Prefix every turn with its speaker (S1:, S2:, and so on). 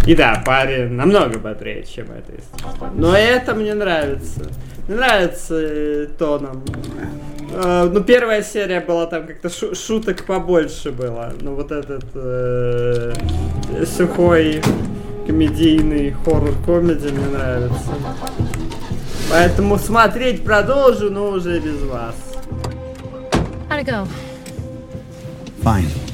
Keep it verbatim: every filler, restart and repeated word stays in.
S1: И да, парень намного бодрее, чем это, естественно. Но это мне нравится. Мне нравится э, тоном. Э, ну, первая серия была там как-то шу- шуток побольше было. Ну, вот этот э, сухой комедийный хоррор-комедий мне нравится. Поэтому смотреть продолжу, но уже без вас.
S2: How'd it go?
S3: Fine.